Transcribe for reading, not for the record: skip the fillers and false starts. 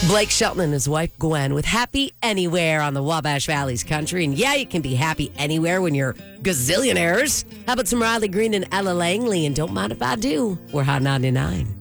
Blake Shelton and his wife Gwen with Happy Anywhere on the Wabash Valley's country. And yeah, you can be happy anywhere when you're gazillionaires. How about some Riley Green and Ella Langley? And don't mind if I do. We're Hot 99.